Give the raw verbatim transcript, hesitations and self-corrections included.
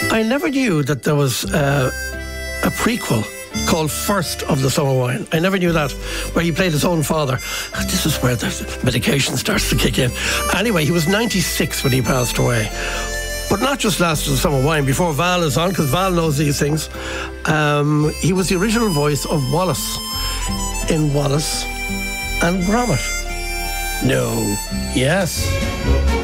I never knew that there was uh, a prequel called First of the Summer Wine. I never knew that, where he played his own father. This is where the medication starts to kick in. Anyway, he was ninety-six when he passed away. But not just Last of the Summer Wine. Before Val is on, because Val knows these things, um, he was the original voice of Wallace in Wallace and Gromit. No. Yes.